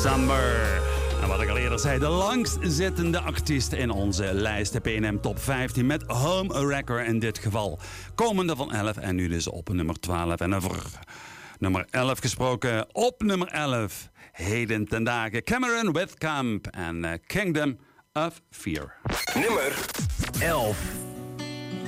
Summer. En wat ik al eerder zei, de langstzittende artiest in onze lijst. De PNM Top 15 met Home Wrecker in dit geval. Komende van 11 en nu dus op nummer 12. En over nummer 11 gesproken. Op nummer 11, heden ten dagen, Cameron Whitcomb en Kingdom of Fear. Nummer 11.